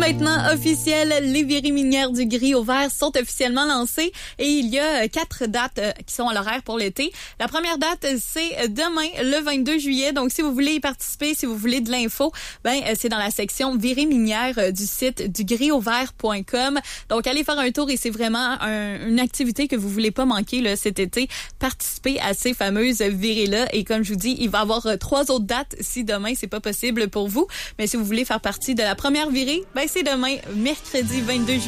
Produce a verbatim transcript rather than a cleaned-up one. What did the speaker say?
maintenant officiel. Les virées minières du gris au vert sont officiellement lancées et il y a quatre dates qui sont à l'horaire pour l'été. La première date, c'est demain, le vingt-deux juillet. Donc, si vous voulez y participer, si vous voulez de l'info, ben c'est dans la section virées minières du site du gris au vert point com. Donc, allez faire un tour et c'est vraiment un, une activité que vous voulez pas manquer là, cet été. Participez à ces fameuses virées-là. Et comme je vous dis, il va y avoir trois autres dates si demain, c'est pas possible pour vous. Mais si vous voulez faire partie de la première virée, ben c'est demain, mercredi vingt-deux juillet.